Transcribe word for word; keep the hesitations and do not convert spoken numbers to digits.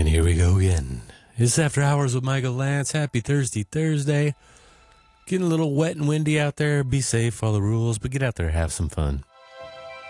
And here we go again. It's After Hours with Michael Lance. Happy Thursday, Thursday. Getting a little wet and windy out there. Be safe, follow the rules, but get out there, have some fun.